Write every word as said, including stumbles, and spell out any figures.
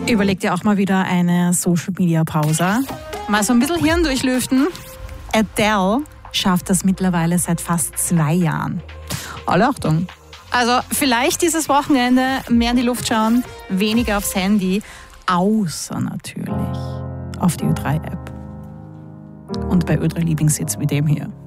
Überleg dir auch mal wieder eine Social-Media-Pause. Mal so ein bisschen Hirn durchlüften. Adele schafft das mittlerweile seit fast zwei Jahren. Alle Achtung. Also vielleicht dieses Wochenende mehr in die Luft schauen, weniger aufs Handy, außer natürlich auf die Ö drei App. Und bei Ö drei Lieblingshits wie dem hier.